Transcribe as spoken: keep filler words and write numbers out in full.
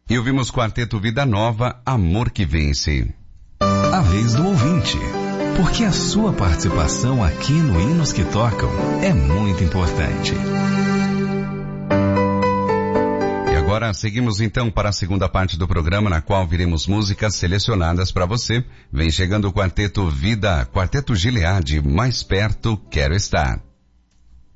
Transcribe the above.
E ouvimos Quarteto Vida Nova, Amor que Vence. A vez do ouvinte. Porque a sua participação aqui no Hinos que Tocam é muito importante. E agora seguimos então para a segunda parte do programa, na qual viremos músicas selecionadas para você. Vem chegando o Quarteto Vida, Quarteto Gileade, Mais Perto Quero Estar.